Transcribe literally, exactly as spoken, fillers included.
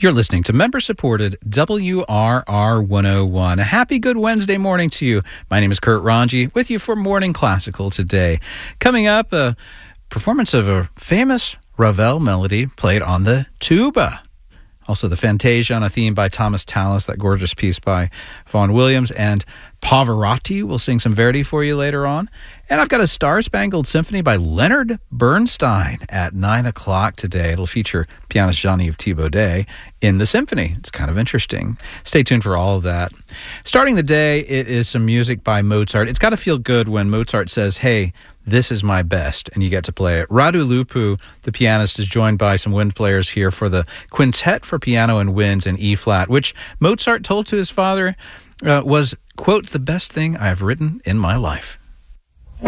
You're listening to member-supported W R R one oh one. A happy good Wednesday morning to you. My name is Kurt Ranji, with you for Morning Classical today. Coming up, a performance of a famous Ravel melody played on the tuba. Also the Fantasia on a theme by Thomas Tallis, that gorgeous piece by Vaughan Williams, and Pavarotti will sing some Verdi for you later on. And I've got a Star-Spangled Symphony by Leonard Bernstein at nine o'clock today. It'll feature pianist Jean-Yves Thibaudet in the symphony. It's kind of interesting. Stay tuned for all of that. Starting the day, it is some music by Mozart. It's got to feel good when Mozart says, hey, this is my best, and you get to play it. Radu Lupu, the pianist, is joined by some wind players here for the Quintet for Piano and Winds in E-flat, which Mozart told to his father uh, was, quote, the best thing I have written in my life.